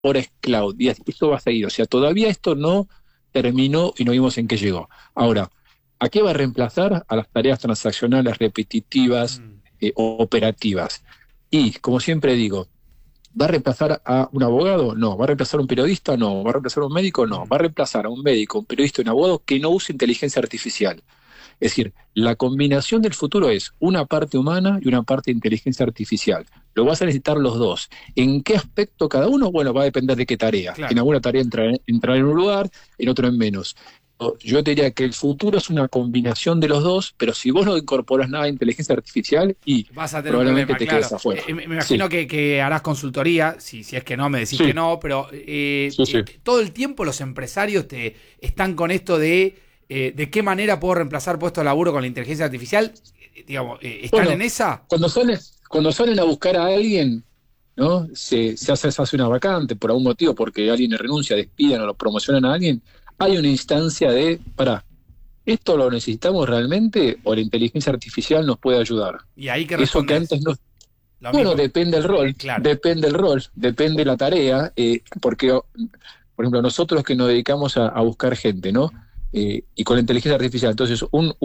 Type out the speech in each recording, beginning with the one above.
Forex Cloud, y esto va a seguir. O sea, todavía esto no terminó y no vimos en qué llegó. Ahora, ¿a qué va a reemplazar? A las tareas transaccionales repetitivas, operativas. Y, como siempre digo, ¿va a reemplazar a un abogado? No. ¿Va a reemplazar a un periodista? No. ¿Va a reemplazar a un médico? No. Va a reemplazar a un médico, un periodista y un abogado que no use inteligencia artificial. Es decir, la combinación del futuro es una parte humana y una parte de inteligencia artificial. Lo vas a necesitar los dos. ¿En qué aspecto cada uno? Bueno, va a depender de qué tarea. Claro. En alguna tarea entrará en un lugar, en otro en menos. Yo te diría que el futuro es una combinación de los dos, pero si vos no incorporas nada de inteligencia artificial, y vas a tener un probablemente problema, te claro. quedes afuera. Me imagino Sí, que harás consultoría, si es que no, me decís sí, que no, pero sí. todo el tiempo los empresarios te están con esto de qué manera puedo reemplazar puestos de laburo con la inteligencia artificial. Digamos, ¿están en Bueno, esa? cuando salen a buscar a alguien, ¿no? Se hace una vacante por algún motivo, porque alguien renuncia, despidan o lo promocionan a alguien, hay una instancia de, ¿esto lo necesitamos realmente o la inteligencia artificial nos puede ayudar? Y ahí que Eso que respondes. antes no. Lo Bueno, mismo. depende del rol, Claro. depende la tarea, porque, por ejemplo, nosotros que nos dedicamos a buscar gente, ¿no? Y con la inteligencia artificial, entonces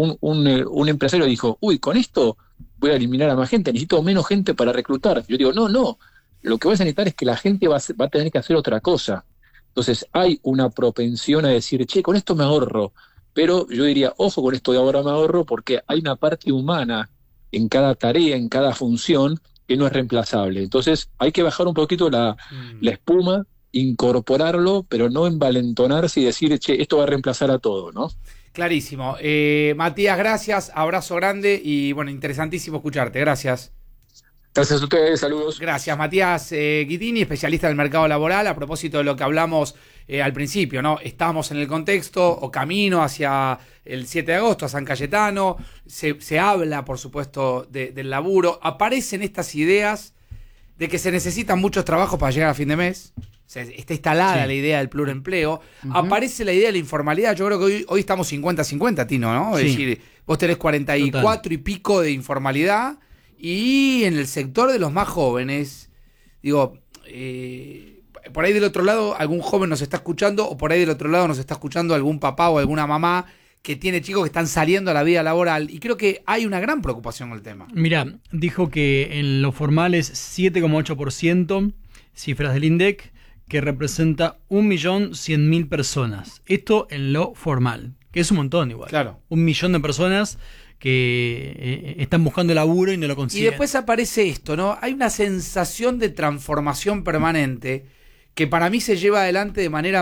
un empresario dijo, uy, con esto voy a eliminar a más gente, necesito menos gente para reclutar. Yo digo, no, lo que vas a necesitar es que la gente va a tener que hacer otra cosa. Entonces hay una propensión a decir, che, con esto me ahorro, pero yo diría, ojo con esto de ahora me ahorro, porque hay una parte humana en cada tarea, en cada función, que no es reemplazable. Entonces hay que bajar un poquito la espuma, incorporarlo, pero no envalentonarse y decir, che, esto va a reemplazar a todo, ¿no? Clarísimo. Matías, gracias, abrazo grande y bueno, interesantísimo escucharte. Gracias. Gracias a ustedes, saludos. Gracias, Matías Guitini, especialista del mercado laboral. A propósito de lo que hablamos al principio, ¿no? Estamos en el contexto o camino hacia el 7 de agosto, a San Cayetano. Se habla, por supuesto, del laburo. Aparecen estas ideas de que se necesitan muchos trabajos para llegar a fin de mes. O sea, está instalada la idea del pluriempleo. Aparece la idea de la informalidad. Yo creo que hoy estamos 50-50, Tino, ¿no? Sí. Es decir, vos tenés 44 Total. y pico de informalidad. Y en el sector de los más jóvenes, digo, por ahí del otro lado algún joven nos está escuchando, o por ahí del otro lado nos está escuchando algún papá o alguna mamá que tiene chicos que están saliendo a la vida laboral, y creo que hay una gran preocupación con el tema. Mira, dijo que en lo formal es 7,8%, cifras del INDEC, que representa 1.100.000 personas. Esto en lo formal, que es un montón igual. Claro. 1 millón de personas que están buscando laburo y no lo Y consiguen. después aparece esto, ¿no? Hay una sensación de transformación permanente que para mí se lleva adelante de manera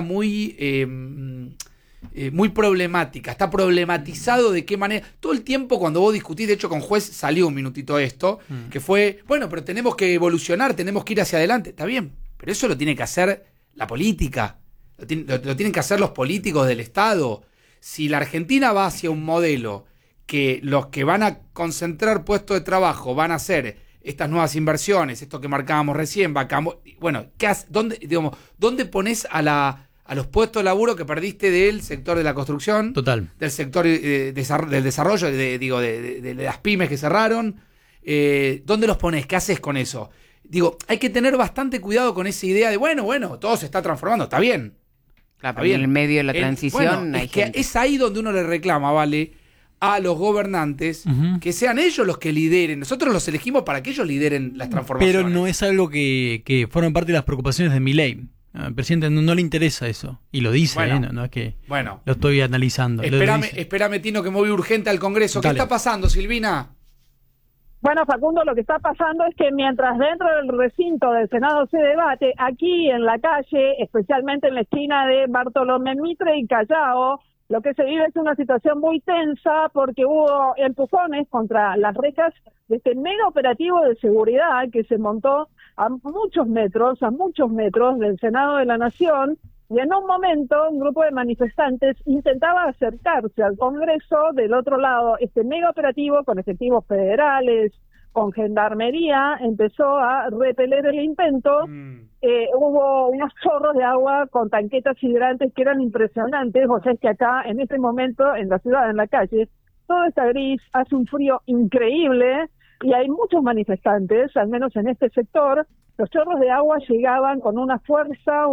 muy problemática. Está problematizado de qué manera. Todo el tiempo cuando vos discutís, de hecho con Juez salió un minutito esto, que fue, bueno, pero tenemos que evolucionar, tenemos que ir hacia adelante. Está bien, pero eso lo tiene que hacer la política, lo tienen que hacer los políticos del Estado. Si la Argentina va hacia un modelo que los que van a concentrar puestos de trabajo van a hacer estas nuevas inversiones, esto que marcábamos recién, bueno, ¿dónde pones a los puestos de laburo que perdiste del sector de la construcción? Total. Del sector del desarrollo, de las pymes que cerraron. ¿Dónde los pones? ¿Qué haces con eso? Digo, hay que tener bastante cuidado con esa idea de, bueno, todo se está transformando, está bien. Claro, Está pero en bien. el medio de la transición Bueno, hay es que gente. es ahí donde uno le reclama, ¿vale?, a los gobernantes, que sean ellos los que lideren. Nosotros los elegimos para que ellos lideren las transformaciones. Pero no es algo que forma parte de las preocupaciones de Milei. Al presidente no le interesa eso. Y lo dice, Bueno, no es que bueno, lo estoy analizando. Lo dice. espérame, Tino, que me voy urgente al Congreso. Dale. ¿Qué está pasando, Silvina? Bueno, Facundo, lo que está pasando es que mientras dentro del recinto del Senado se debate, aquí en la calle, especialmente en la esquina de Bartolomé Mitre y Callao, lo que se vive es una situación muy tensa porque hubo empujones contra las rejas de este mega operativo de seguridad que se montó a muchos metros del Senado de la Nación, y en un momento un grupo de manifestantes intentaba acercarse al Congreso del otro lado. Este mega operativo con efectivos federales, con gendarmería, empezó a repeler el intento. Hubo unos chorros de agua con tanquetas hidrantes que eran impresionantes. O sea, es que acá, en este momento, en la ciudad, en la calle, todo está gris, hace un frío increíble, y hay muchos manifestantes, al menos en este sector, Los chorros de agua llegaban con una fuerza,